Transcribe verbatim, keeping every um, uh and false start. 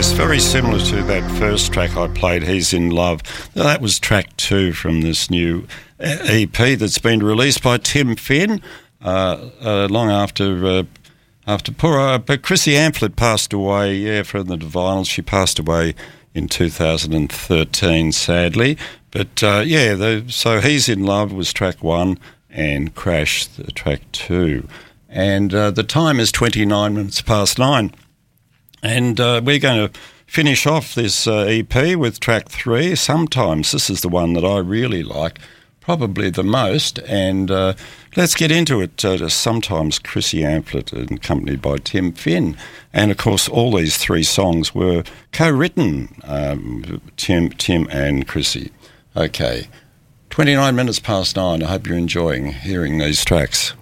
Yes, very similar to that first track I played, He's in Love. That was track two from this new E P that's been released by Tim Finn uh, uh, long after uh, after poor uh, but Chrissy Amphlett passed away, yeah, from the Divinals. She passed away in two thousand thirteen, sadly. But uh, yeah, the, so He's in Love was track one and Crash, the track two. And uh, the time is twenty-nine minutes past nine. And uh, we're going to finish off this uh, E P with track three. Sometimes this is the one that I really like, probably the most. And uh, let's get into it. Uh, sometimes Chrissy Amphlett, accompanied by Tim Finn. And, of course, all these three songs were co-written, um, Tim, Tim and Chrissy. Okay, twenty-nine minutes past nine. I hope you're enjoying hearing these tracks.